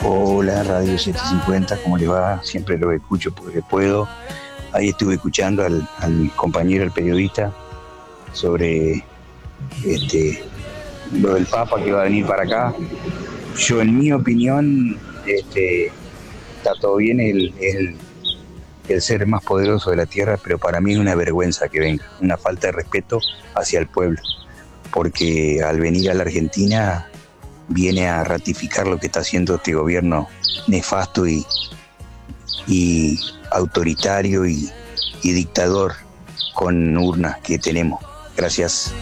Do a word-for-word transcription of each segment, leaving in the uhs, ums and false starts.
Hola, Radio setecientos cincuenta, ¿cómo le va? Siempre lo escucho porque puedo. Ahí estuve escuchando al, al compañero, el periodista, sobre este, lo del Papa que va a venir para acá. Yo, en mi opinión, este, está todo bien, el, el, el ser más poderoso de la tierra, pero para mí es una vergüenza que venga, una falta de respeto hacia el pueblo, porque al venir a la Argentina viene a ratificar lo que está haciendo este gobierno nefasto y, y autoritario y, y dictador con urnas que tenemos. Gracias.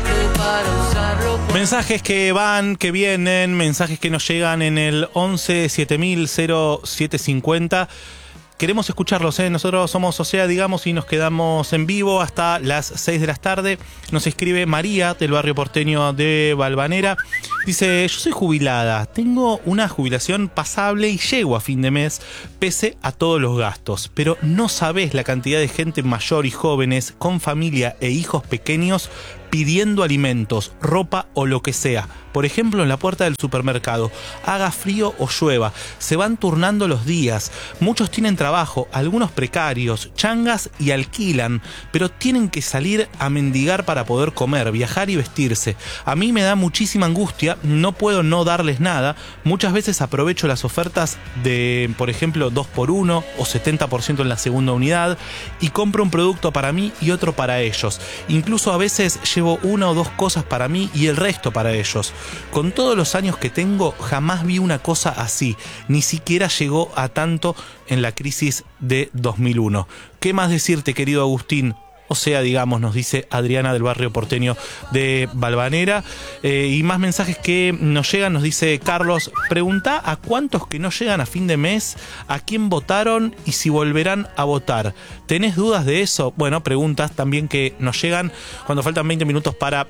Mensajes que van, que vienen, mensajes que nos llegan en el once siete mil cero siete cincuenta. Queremos escucharlos, ¿eh? Nosotros somos, o sea, digamos, y nos quedamos en vivo hasta las seis de la tarde. Nos escribe María, del barrio porteño de Valvanera. Dice, yo soy jubilada, tengo una jubilación pasable y llego a fin de mes, pese a todos los gastos. Pero no sabés la cantidad de gente mayor y jóvenes, con familia e hijos pequeños, pidiendo alimentos, ropa o lo que sea. Por ejemplo, en la puerta del supermercado, haga frío o llueva, se van turnando los días. Muchos tienen trabajo, algunos precarios, changas y alquilan, pero tienen que salir a mendigar para poder comer, viajar y vestirse. A mí me da muchísima angustia, no puedo no darles nada. Muchas veces aprovecho las ofertas de, por ejemplo, dos por uno o setenta por ciento en la segunda unidad y compro un producto para mí y otro para ellos. Incluso a veces llevo una o dos cosas para mí y el resto para ellos. Con todos los años que tengo, jamás vi una cosa así. Ni siquiera llegó a tanto en la crisis de dos mil uno. ¿Qué más decirte, querido Agustín? O sea, digamos, nos dice Adriana del barrio porteño de Valvanera. Eh, y más mensajes que nos llegan, nos dice Carlos, pregunta a cuántos que no llegan a fin de mes, a quién votaron y si volverán a votar. ¿Tenés dudas de eso? Bueno, preguntas también que nos llegan cuando faltan veinte minutos para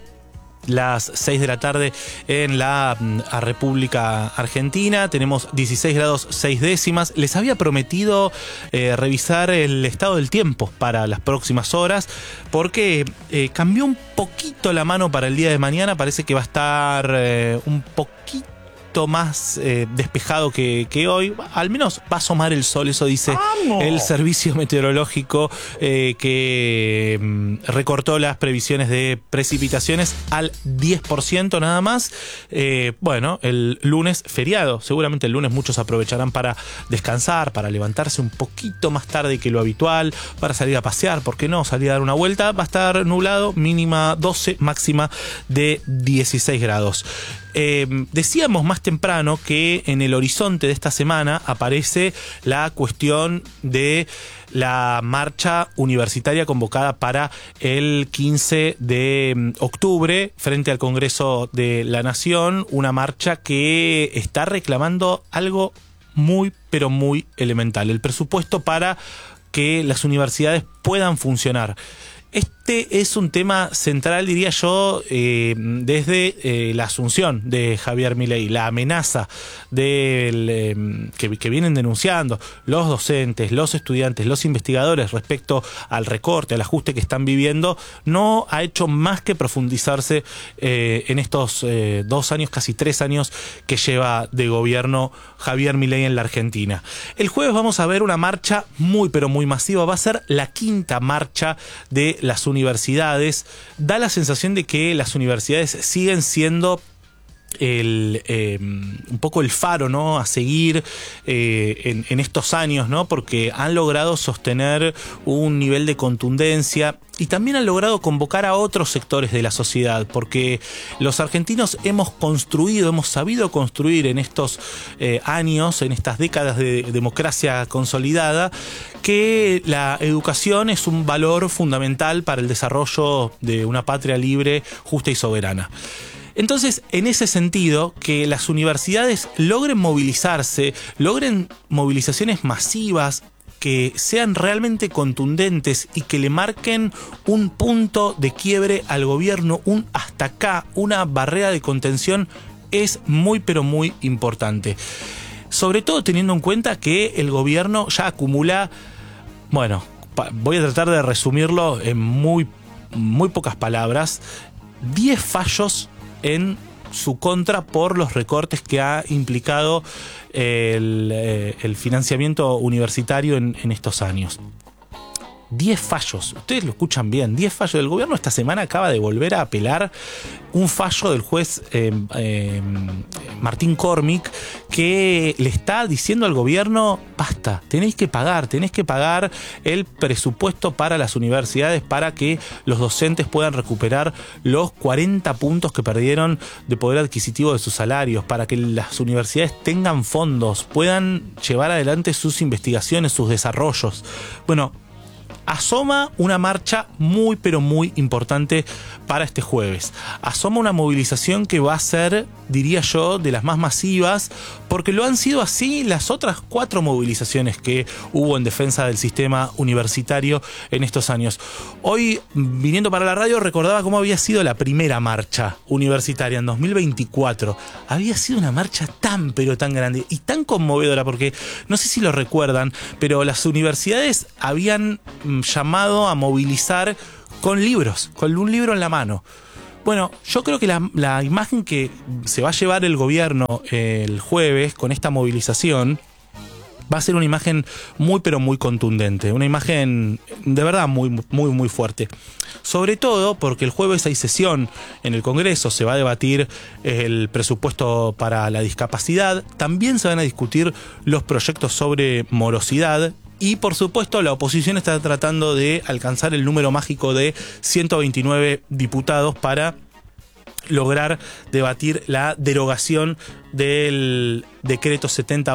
las seis de la tarde en la a República Argentina. Tenemos dieciséis grados seis décimas. Les había prometido eh, revisar el estado del tiempo para las próximas horas, porque eh, cambió un poquito la mano para el día de mañana. Parece que va a estar eh, un poquito más eh, despejado que, que hoy. Al menos va a asomar el sol, eso dice ¡Vamos! El servicio meteorológico eh, que mm, recortó las previsiones de precipitaciones al diez por ciento nada más. Eh, bueno, el lunes feriado, seguramente el lunes muchos aprovecharán para descansar, para levantarse un poquito más tarde que lo habitual, para salir a pasear, ¿por qué no? Salir a dar una vuelta. Va a estar nublado, mínima doce, máxima de dieciséis grados. Eh, decíamos más temprano que en el horizonte de esta semana aparece la cuestión de la marcha universitaria convocada para el quince de octubre frente al Congreso de la Nación, una marcha que está reclamando algo muy, pero muy elemental, el presupuesto para que las universidades puedan funcionar. Este es un tema central, diría yo, eh, desde eh, la asunción de Javier Milei, la amenaza del, eh, que, que vienen denunciando los docentes, los estudiantes, los investigadores respecto al recorte, al ajuste que están viviendo, no ha hecho más que profundizarse eh, en estos eh, dos años, casi tres años que lleva de gobierno Javier Milei en la Argentina. El jueves vamos a ver una marcha muy pero muy masiva, va a ser la quinta marcha de las universidades. Da la sensación de que las universidades siguen siendo el, eh, un poco el faro, ¿no?, a seguir eh, en, en estos años, ¿no?, porque han logrado sostener un nivel de contundencia y también han logrado convocar a otros sectores de la sociedad, porque los argentinos hemos construido, hemos sabido construir en estos eh, años, en estas décadas de democracia consolidada, que la educación es un valor fundamental para el desarrollo de una patria libre, justa y soberana. Entonces, en ese sentido, que las universidades logren movilizarse, logren movilizaciones masivas, que sean realmente contundentes y que le marquen un punto de quiebre al gobierno, un hasta acá, una barrera de contención, es muy pero muy importante. Sobre todo teniendo en cuenta que el gobierno ya acumula, bueno, voy a tratar de resumirlo en muy, muy pocas palabras, diez fallos en su contra por los recortes que ha implicado el, eh, el financiamiento universitario en, en estos años. diez fallos, ustedes lo escuchan bien, diez fallos del gobierno. Esta semana acaba de volver a apelar un fallo del juez eh, eh, Martín Cormick, que le está diciendo al gobierno: basta, tenéis que pagar, tenéis que pagar el presupuesto para las universidades para que los docentes puedan recuperar los cuarenta puntos que perdieron de poder adquisitivo de sus salarios, para que las universidades tengan fondos, puedan llevar adelante sus investigaciones, sus desarrollos. Bueno, asoma una marcha muy pero muy importante para este jueves. Asoma una movilización que va a ser, diría yo, de las más masivas, porque lo han sido así las otras cuatro movilizaciones que hubo en defensa del sistema universitario en estos años. Hoy, viniendo para la radio, recordaba cómo había sido la primera marcha universitaria en dos mil veinticuatro. Había sido una marcha tan pero tan grande y tan conmovedora, porque no sé si lo recuerdan, pero las universidades habían llamado a movilizar con libros, con un libro en la mano. Bueno, yo creo que la, la imagen que se va a llevar el gobierno el jueves con esta movilización va a ser una imagen muy pero muy contundente, una imagen de verdad muy muy muy fuerte. Sobre todo porque el jueves hay sesión en el Congreso, se va a debatir el presupuesto para la discapacidad, también se van a discutir los proyectos sobre morosidad. Y por supuesto la oposición está tratando de alcanzar el número mágico de ciento veintinueve diputados para lograr debatir la derogación del decreto setenta